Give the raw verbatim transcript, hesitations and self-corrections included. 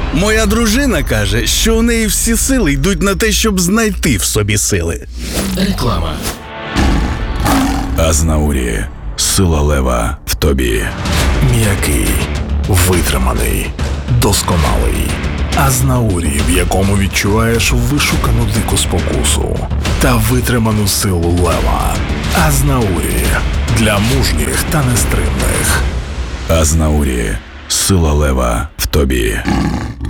Моя дружина каже, що у неї всі сили йдуть на те, щоб знайти в собі сили. Реклама. Азнаурі. Сила лева в тобі. М'який, витриманий, досконалий. Азнаурі, в якому відчуваєш вишукану дику спокусу та витриману силу лева. Азнаурі. Для мужніх та нестримних. Азнаурі. Сила лева в тобі.